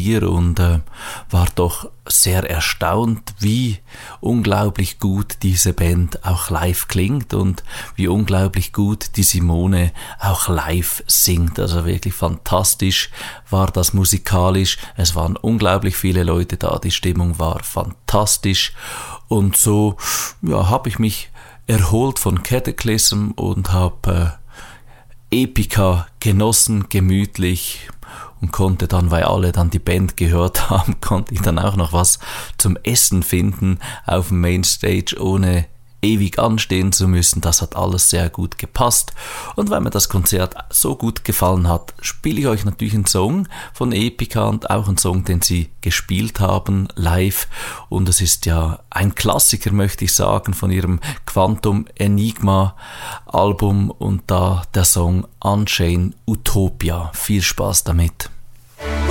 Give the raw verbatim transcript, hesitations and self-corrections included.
Klavier und äh, war doch sehr erstaunt, wie unglaublich gut diese Band auch live klingt und wie unglaublich gut die Simone auch live singt. Also wirklich fantastisch war das musikalisch. Es waren unglaublich viele Leute da, die Stimmung war fantastisch und so ja, habe ich mich erholt von Cataclysm und habe äh, Epica genossen, gemütlich, und konnte dann, weil alle dann die Band gehört haben, konnte ich dann auch noch was zum Essen finden auf dem Mainstage, ohne ewig anstehen zu müssen. Das hat alles sehr gut gepasst. Und weil mir das Konzert so gut gefallen hat, spiele ich euch natürlich einen Song von Epica und auch einen Song, den sie gespielt haben live. Und es ist ja ein Klassiker, möchte ich sagen, von ihrem Quantum Enigma Album und da der Song Unchained Utopia. Viel Spaß damit.